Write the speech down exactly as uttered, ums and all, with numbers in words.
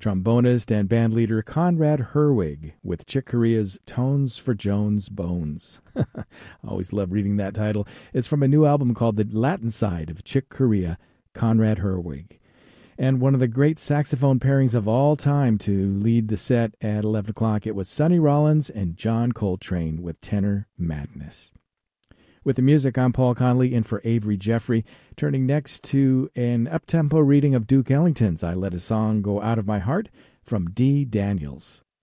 trombonist and bandleader Conrad Herwig with Chick Corea's Tones for Joan's Bones. I always love reading that title. It's from a new album called The Latin Side of Chick Corea, Conrad Herwig. And one of the great saxophone pairings of all time to lead the set at eleven o'clock, it was Sonny Rollins and John Coltrane with Tenor Madness. With the music, I'm Paul Connolly in for Avery Jeffrey, turning next to an up-tempo reading of Duke Ellington's I Let a Song Go Out of My Heart from Dee Daniels.